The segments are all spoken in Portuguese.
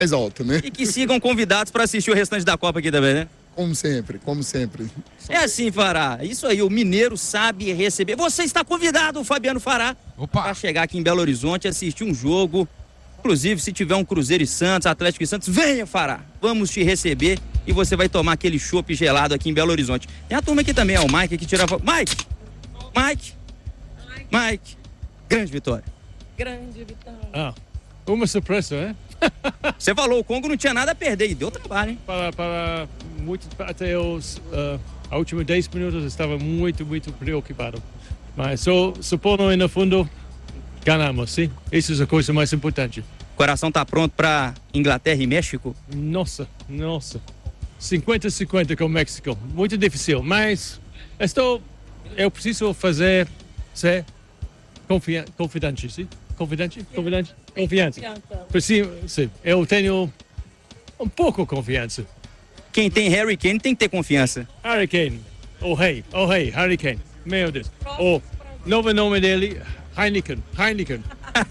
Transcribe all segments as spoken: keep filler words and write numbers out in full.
mais alto, né? E que sigam convidados para assistir o restante da Copa aqui também, né? Como sempre, como sempre. É assim, Fará. Isso aí, o mineiro sabe receber. Você está convidado, Fabiano Fará, para chegar aqui em Belo Horizonte, assistir um jogo. Inclusive, se tiver um Cruzeiro e Santos, Atlético e Santos, venha, Fará. Vamos te receber e você vai tomar aquele chopp gelado aqui em Belo Horizonte. Tem a turma aqui também, ó, o Mike, que tira... Mike! Mike! Mike! Grande vitória. Grande vitória. Ah, uma surpresa, né? Você falou, o Congo não tinha nada a perder e deu trabalho, hein? Para, para muito, até os uh, a últimos dez minutos estava muito, muito preocupado. Mas só supondo no fundo, ganhamos, sim? Isso é a coisa mais importante. O coração tá pronto para Inglaterra e México? Nossa, nossa. cinquenta a cinquenta com o México. Muito difícil, mas estou, eu preciso fazer ser confian, confidente, sim? Confidente? Confidente? Confiança. Preciso, sim. Eu tenho um pouco confiança. Quem tem Harry Kane tem que ter confiança. Harry Kane. Oh, hey. Oh, hey. Harry Kane. Meu Deus. O novo nome dele, Heineken. Heineken.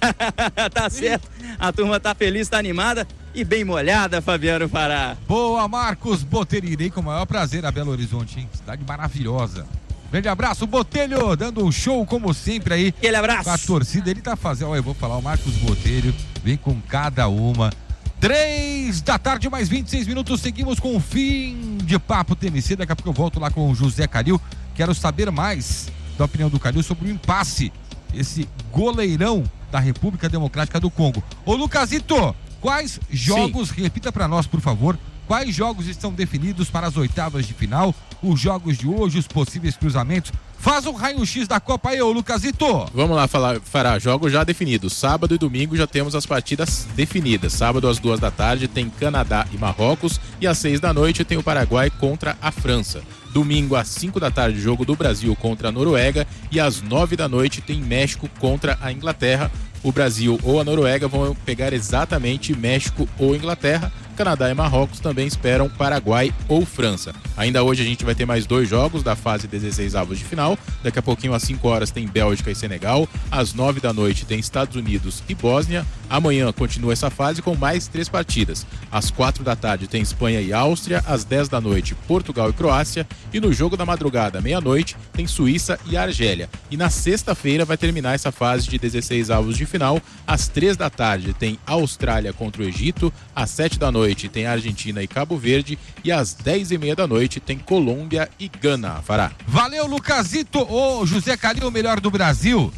Tá certo. A turma tá feliz, tá animada e bem molhada, Fabiano Fará. Boa, Marcos Botelho. Irei com o maior prazer a Belo Horizonte, hein? Cidade maravilhosa. Grande abraço, Botelho, dando um show como sempre aí. Aquele abraço. Com a torcida, ele tá fazendo, olha, eu vou falar, o Marcos Botelho vem com cada uma. Três da tarde, mais vinte e seis minutos, seguimos com o fim de Papo T M C. Daqui a pouco eu volto lá com o José Calil. Quero saber mais da opinião do Calil sobre o impasse, esse goleirão da República Democrática do Congo. Ô, Lucasito, quais jogos, Sim. repita pra nós, por favor, quais jogos estão definidos para as oitavas de final? Os jogos de hoje, os possíveis cruzamentos. Faz um raio-x da Copa aí, ô Lucasito. Vamos lá, falar, Fará, jogos já definidos. Sábado e domingo já temos as partidas definidas. Sábado às duas da tarde tem Canadá e Marrocos e às seis da noite tem o Paraguai contra a França. Domingo às cinco da tarde, jogo do Brasil contra a Noruega e às nove da noite tem México contra a Inglaterra. O Brasil ou a Noruega vão pegar exatamente México ou Inglaterra. Canadá e Marrocos também esperam Paraguai ou França. Ainda hoje a gente vai ter mais dois jogos da fase dezesseis avos de final. Daqui a pouquinho às cinco horas tem Bélgica e Senegal. Às nove da noite tem Estados Unidos e Bósnia. Amanhã continua essa fase com mais três partidas. Às quatro da tarde tem Espanha e Áustria. Às dez da noite Portugal e Croácia. E no jogo da madrugada, meia-noite, tem Suíça e Argélia. E na sexta-feira vai terminar essa fase de dezesseis avos de final. Às três da tarde tem Austrália contra o Egito. Às sete da noite tem Argentina e Cabo Verde e às dez e meia da noite tem Colômbia e Gana. Fará. Valeu, Lucasito. Ô, José Calil, o melhor do Brasil.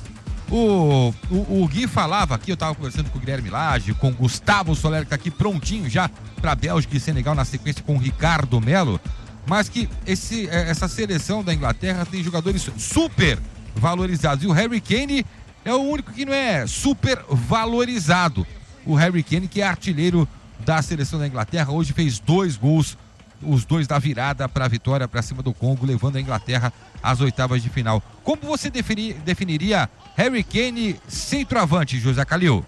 O, o, o Gui falava aqui, eu tava conversando com o Guilherme Lage, com o Gustavo Soler, que tá aqui prontinho já pra Bélgica e Senegal na sequência com o Ricardo Melo, mas que esse, essa seleção da Inglaterra tem jogadores super valorizados e o Harry Kane é o único que não é super valorizado. O Harry Kane, que é artilheiro da seleção da Inglaterra, hoje fez dois gols, os dois da virada para a vitória para cima do Congo, levando a Inglaterra às oitavas de final. Como você defini, definiria Harry Kane centroavante, José Calil?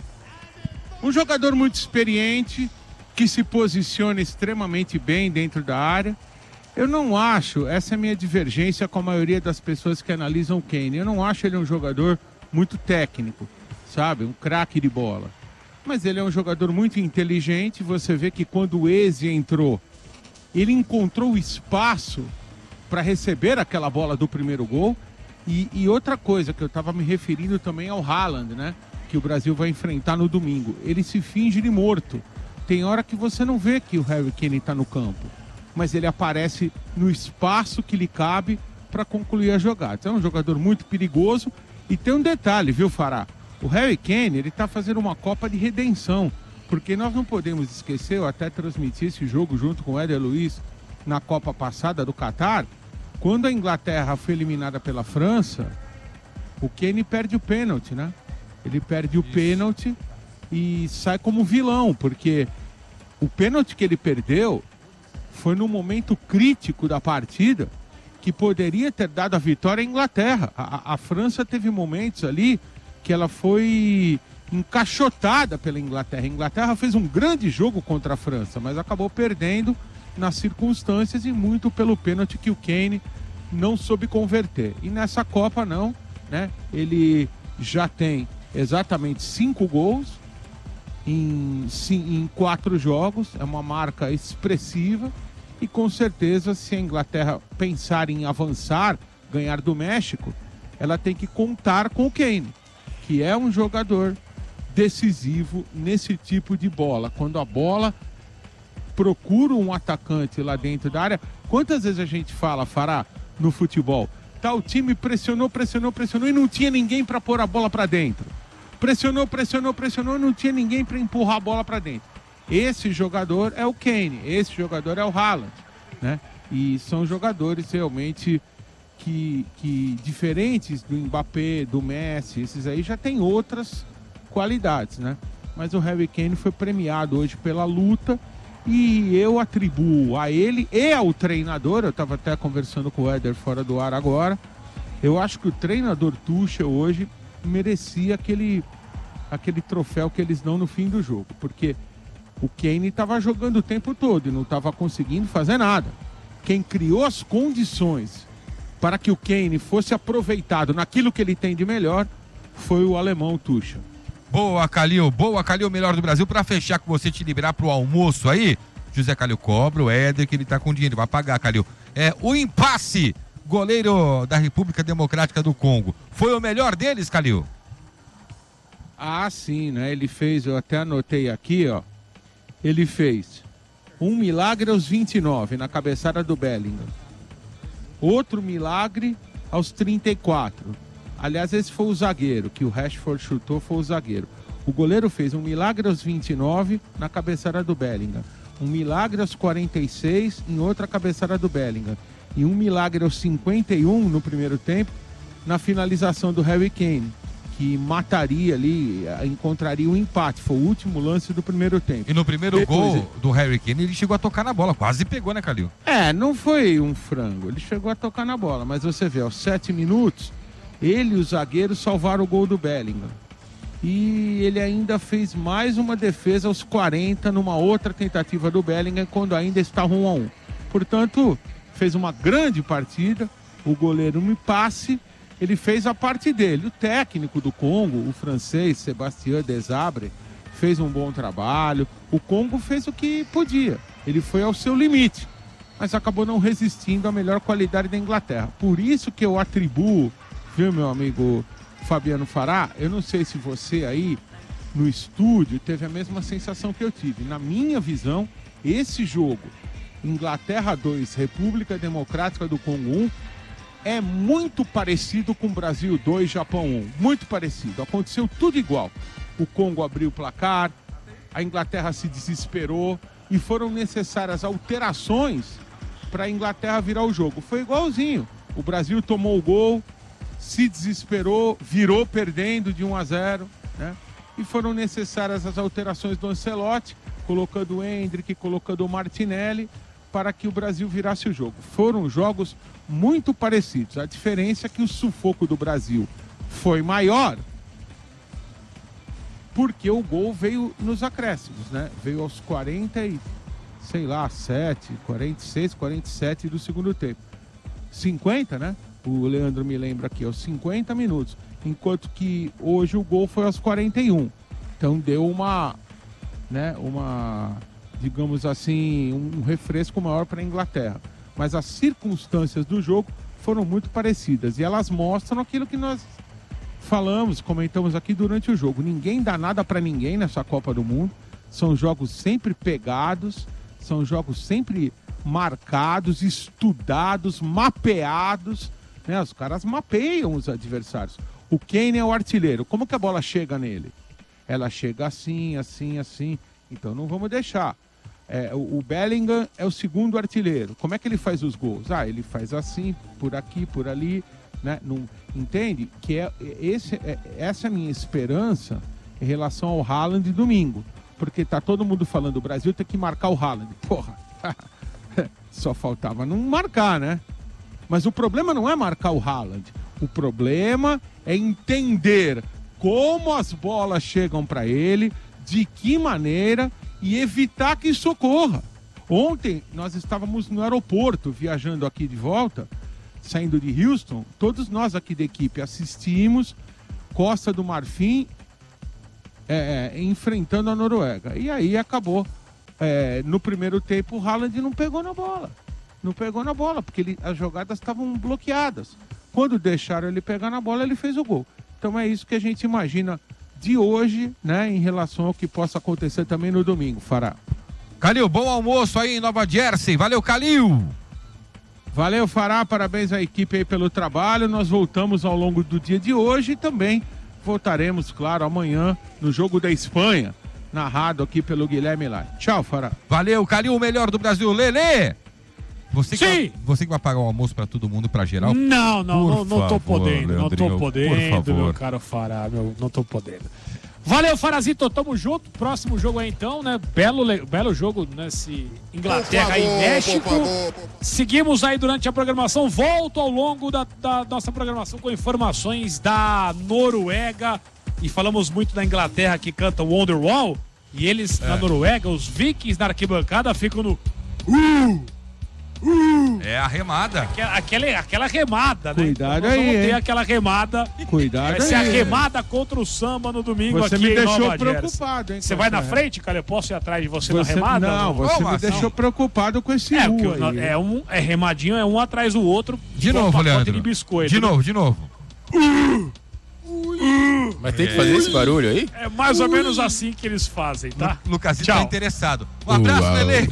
Um jogador muito experiente, que se posiciona extremamente bem dentro da área. Eu não acho, essa é a minha divergência com a maioria das pessoas que analisam o Kane, eu não acho ele um jogador muito técnico, sabe, um craque de bola. Mas ele é um jogador muito inteligente. Você vê que quando o Eze entrou, ele encontrou espaço para receber aquela bola do primeiro gol. E, e outra coisa que eu estava me referindo também ao Haaland, né? Que o Brasil vai enfrentar no domingo. Ele se finge de morto. Tem hora que você não vê que o Harry Kane está no campo, mas ele aparece no espaço que lhe cabe para concluir a jogada. Então é um jogador muito perigoso. E tem um detalhe, viu, Fará? O Harry Kane, ele está fazendo uma Copa de redenção, porque nós não podemos esquecer, eu até transmiti esse jogo junto com o Éder Luiz na Copa passada do Catar, quando a Inglaterra foi eliminada pela França, o Kane perde o pênalti, né? Ele perde o Isso. pênalti e sai como vilão, porque o pênalti que ele perdeu foi no momento crítico da partida que poderia ter dado a vitória à Inglaterra. A, a França teve momentos ali que ela foi encaixotada pela Inglaterra. A Inglaterra fez um grande jogo contra a França, mas acabou perdendo nas circunstâncias e muito pelo pênalti que o Kane não soube converter. E nessa Copa não, né? Ele já tem exatamente cinco gols em, em quatro jogos, é uma marca expressiva e com certeza se a Inglaterra pensar em avançar, ganhar do México, ela tem que contar com o Kane, que é um jogador decisivo nesse tipo de bola. Quando a bola procura um atacante lá dentro da área, quantas vezes a gente fala, Fará, no futebol, tal time pressionou, pressionou, pressionou e não tinha ninguém para pôr a bola para dentro. Pressionou, pressionou, pressionou e não tinha ninguém para empurrar a bola para dentro. Esse jogador é o Kane, esse jogador é o Haaland, né? E são jogadores realmente que, que diferentes do Mbappé, do Messi, esses aí já tem outras qualidades, né? Mas o Harry Kane foi premiado hoje pela luta e eu atribuo a ele e ao treinador, eu estava até conversando com o Éder fora do ar agora, eu acho que o treinador Tuchel hoje merecia aquele, aquele troféu que eles dão no fim do jogo, porque o Kane estava jogando o tempo todo e não estava conseguindo fazer nada. Quem criou as condições para que o Kane fosse aproveitado naquilo que ele tem de melhor foi o alemão Tuchel. Boa, Calil, boa, Calil, melhor do Brasil. Para fechar com você, te liberar pro almoço aí, José Calil cobra o Éder, que ele tá com dinheiro, vai pagar, Calil. É, o impasse, goleiro da República Democrática do Congo, foi o melhor deles, Calil? Ah, sim, né? Ele fez, eu até anotei aqui, ó. Ele fez um milagre aos vinte e nove, na cabeçada do Bellingham. Outro milagre aos trinta e quatro. Aliás, esse foi o zagueiro, que o Rashford chutou, foi o zagueiro. O goleiro fez um milagre aos vinte e nove, na cabeçada do Bellingham. Um milagre aos quarenta e seis, em outra cabeçada do Bellingham. E um milagre aos cinquenta e um, no primeiro tempo, na finalização do Harry Kane, que mataria ali, encontraria um empate. Foi o último lance do primeiro tempo. E no primeiro Depois, gol do Harry Kane, ele chegou a tocar na bola, quase pegou, né, Calil? É, não foi um frango, ele chegou a tocar na bola, mas você vê, aos sete minutos, ele e o zagueiro salvaram o gol do Bellingham. E ele ainda fez mais uma defesa aos quarenta, numa outra tentativa do Bellingham, quando ainda estava um a um. Portanto, fez uma grande partida, o goleiro me passe, ele fez a parte dele. O técnico do Congo, o francês Sébastien Desabre, fez um bom trabalho. O Congo fez o que podia. Ele foi ao seu limite, mas acabou não resistindo à melhor qualidade da Inglaterra. Por isso que eu atribuo, viu, meu amigo Fabiano Fará? Eu não sei se você aí no estúdio teve a mesma sensação que eu tive. Na minha visão, esse jogo, Inglaterra dois, República Democrática do Congo um, é muito parecido com Brasil dois, Japão um. Muito parecido. Aconteceu tudo igual. O Congo abriu o placar, a Inglaterra se desesperou e foram necessárias alterações para a Inglaterra virar o jogo. Foi igualzinho. O Brasil tomou o gol, se desesperou, virou perdendo de um a zero, né? E foram necessárias as alterações do Ancelotti, colocando o Endrick, colocando o Martinelli, para que o Brasil virasse o jogo. Foram jogos muito parecidos. A diferença é que o sufoco do Brasil foi maior porque o gol veio nos acréscimos, né? Veio aos quarenta e, sei lá, sete, quarenta e seis, quarenta e sete do segundo tempo. cinquenta, né? O Leandro me lembra aqui, aos cinquenta minutos. Enquanto que hoje o gol foi aos quarenta e um. Então deu uma, né, uma, digamos assim, um refresco maior para a Inglaterra. Mas as circunstâncias do jogo foram muito parecidas. E elas mostram aquilo que nós falamos, comentamos aqui durante o jogo. Ninguém dá nada para ninguém nessa Copa do Mundo. São jogos sempre pegados, são jogos sempre marcados, estudados, mapeados, né? Os caras mapeiam os adversários. O Kane é o artilheiro. Como que a bola chega nele? Ela chega assim, assim, assim. Então não vamos deixar. É, o, o Bellingham é o segundo artilheiro. Como é que ele faz os gols? Ah, ele faz assim, por aqui, por ali, né? Não, entende? Que é, esse, é, essa é a minha esperança em relação ao Haaland domingo. Porque tá todo mundo falando, o Brasil tem que marcar o Haaland. Porra, só faltava não marcar, né? Mas o problema não é marcar o Haaland. O problema é entender como as bolas chegam para ele, de que maneira, e evitar que isso ocorra. Ontem nós estávamos no aeroporto, viajando aqui de volta, saindo de Houston. Todos nós aqui da equipe assistimos Costa do Marfim é, é, enfrentando a Noruega. E aí acabou. É, no primeiro tempo, o Haaland não pegou na bola. Não pegou na bola, porque ele, as jogadas estavam bloqueadas. Quando deixaram ele pegar na bola, ele fez o gol. Então é isso que a gente imagina de hoje, né, em relação ao que possa acontecer também no domingo, Fará. Calil, bom almoço aí em Nova Jersey. Valeu, Calil! Valeu, Fará, parabéns à equipe aí pelo trabalho. Nós voltamos ao longo do dia de hoje e também voltaremos, claro, amanhã no Jogo da Espanha, narrado aqui pelo Guilherme Lai. Tchau, Fará. Valeu, Calil, o melhor do Brasil. Lelê! Você que, Sim. vai, você que vai pagar o almoço pra todo mundo, pra geral? Não, não, Por não, não tô favor, podendo, não Leandrinho, tô podendo, por favor. meu caro Fará, meu, não tô podendo. Valeu, Farazito, tamo junto. Próximo jogo aí então, né? Belo, belo jogo nesse Inglaterra favor, e México. Por favor, por... Seguimos aí durante a programação. Volto ao longo da, da nossa programação com informações da Noruega. E falamos muito da Inglaterra que canta Wonderwall. E eles, é. na Noruega, os vikings na arquibancada ficam no... Uh! Uh, é a remada. Aquela, aquela, aquela remada, né? Cuidado então, aí. Vamos ter hein? aquela remada. Cuidado Vai ser aí. a remada contra o samba no domingo você aqui me em deixou Nova preocupado, hein? Você vai na frente, cara? Eu posso ir atrás de você, você na remada? Não, você oh, me deixou não. preocupado com esse é, U aí. É, um, é remadinho, é um atrás do outro. De novo, Leandro. De biscoito. De novo, de novo. Uh, uh, Mas tem que fazer esse barulho aí? É mais ou menos assim que eles fazem, tá? Lu, Lucasito tá interessado. Um abraço, Uau. Lelê.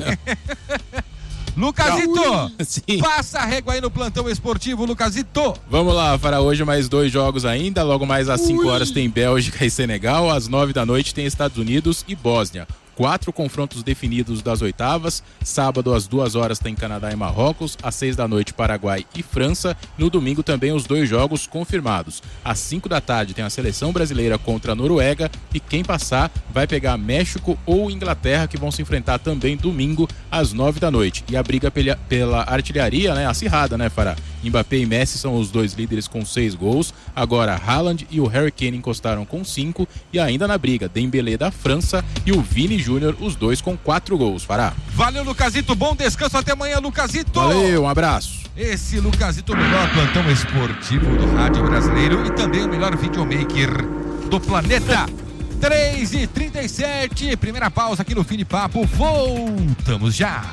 Lucasito, Sim. passa a régua aí no plantão esportivo, Lucasito. Vamos lá, para hoje mais dois jogos ainda. Logo mais às cinco horas tem Bélgica e Senegal. Às nove da noite tem Estados Unidos e Bósnia. Quatro confrontos definidos das oitavas. Sábado, às duas horas, tem Canadá e Marrocos. Às seis da noite, Paraguai e França. No domingo, também os dois jogos confirmados. Às cinco da tarde, tem a seleção brasileira contra a Noruega. E quem passar vai pegar México ou Inglaterra, que vão se enfrentar também domingo, às nove da noite. E a briga pela, pela artilharia, né? Acirrada, né, Fará? Mbappé e Messi são os dois líderes com seis gols. Agora, Haaland e o Harry Kane encostaram com cinco. E ainda na briga, Dembélé da França e o Vini Júnior, os dois com quatro gols, Fará. Valeu, Lucasito, bom descanso, até amanhã, Lucasito. Valeu, um abraço. Esse Lucasito, o melhor plantão esportivo do rádio brasileiro e também o melhor videomaker do planeta. três e trinta e sete, primeira pausa aqui no Fim de Papo, voltamos já.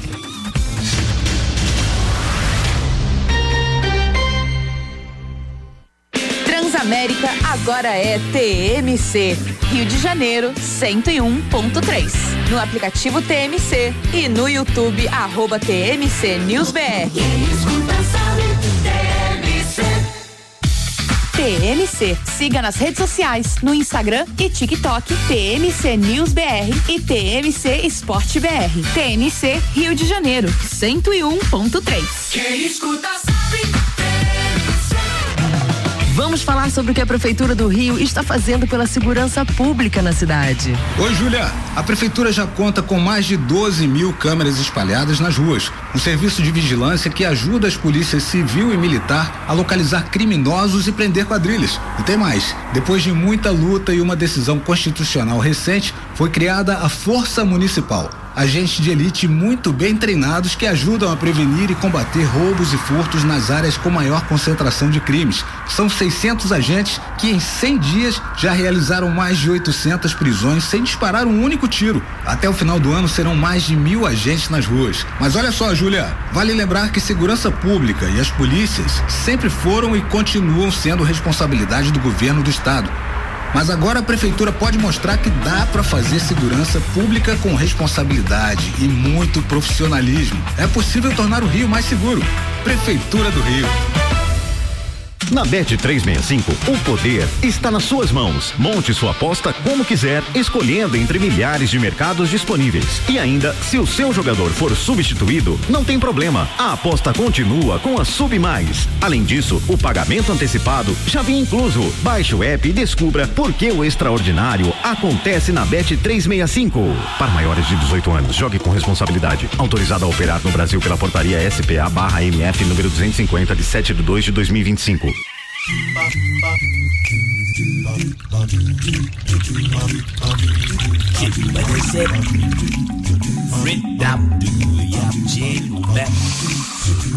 Transamérica agora é T M C. Rio de Janeiro, cento e um ponto três. No aplicativo T M C e no YouTube, arroba T M C News B R. T M C. Siga nas redes sociais, no Instagram e TikTok, T M C News B R e T M C Esporte B R. T M C Rio de Janeiro, cento e um ponto três. Quem escuta sabe. Vamos falar sobre o que a Prefeitura do Rio está fazendo pela segurança pública na cidade. Oi, Júlia. A Prefeitura já conta com mais de doze mil câmeras espalhadas nas ruas. Um serviço de vigilância que ajuda as polícias civil e militar a localizar criminosos e prender quadrilhas. E tem mais. Depois de muita luta e uma decisão constitucional recente, foi criada a Força Municipal. Agentes de elite muito bem treinados que ajudam a prevenir e combater roubos e furtos nas áreas com maior concentração de crimes. São seiscentos agentes que em cem dias já realizaram mais de oitocentas prisões sem disparar um único tiro. Até o final do ano serão mais de mil agentes nas ruas. Mas olha só, Júlia, vale lembrar que segurança pública e as polícias sempre foram e continuam sendo responsabilidade do governo do estado. Mas agora a prefeitura pode mostrar que dá para fazer segurança pública com responsabilidade e muito profissionalismo. É possível tornar o Rio mais seguro. Prefeitura do Rio. Na Bet trezentos e sessenta e cinco, o poder está nas suas mãos. Monte sua aposta como quiser, escolhendo entre milhares de mercados disponíveis. E ainda, se o seu jogador for substituído, não tem problema. A aposta continua com a Sub Mais. Além disso, o pagamento antecipado já vem incluso. Baixe o app e descubra por que o extraordinário acontece na Bet trezentos e sessenta e cinco. Para maiores de dezoito anos, jogue com responsabilidade. Autorizado a operar no Brasil pela portaria S P A barra M F número duzentos e cinquenta de sete de dois de dois mil e vinte e cinco.